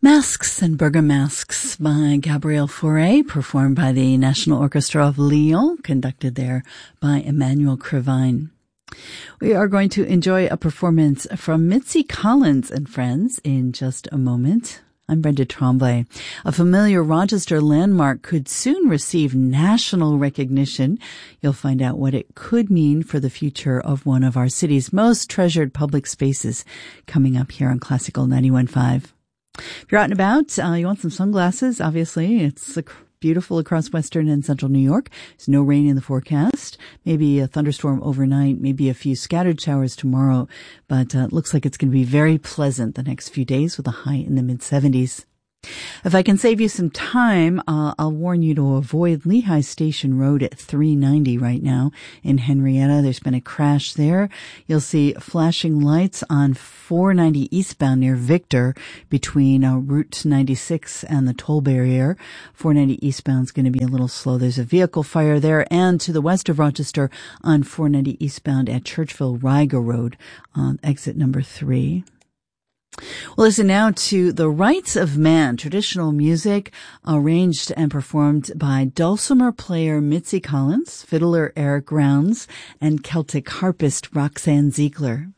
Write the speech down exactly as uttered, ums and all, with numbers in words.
Masks and Burger Masks by Gabriel Fauré, performed by the National Orchestra of Lyon, conducted there by Emmanuel Crevine. We are going to enjoy a performance from Mitzi Collins and friends in just a moment. I'm Brenda Tremblay. A familiar Rochester landmark could soon receive national recognition. You'll find out what it could mean for the future of one of our city's most treasured public spaces coming up here on Classical ninety-one point five. If you're out and about, uh, you want some sunglasses, obviously. It's beautiful across western and central New York. There's no rain in the forecast. Maybe a thunderstorm overnight, maybe a few scattered showers tomorrow. But uh, it looks like it's going to be very pleasant the next few days with a high in the mid seventies. If I can save you some time, uh, I'll warn you to avoid Lehigh Station Road at three ninety right now in Henrietta. There's been a crash there. You'll see flashing lights on four ninety eastbound near Victor between uh, Route ninety-six and the toll barrier. four ninety eastbound is going to be a little slow. There's a vehicle fire there, and to the west of Rochester on four ninety eastbound at Churchville-Riga Road on exit number three. Well, listen now to The Rights of Man, traditional music arranged and performed by dulcimer player Mitzi Collins, fiddler Eric Rounds, and Celtic harpist Roxanne Ziegler.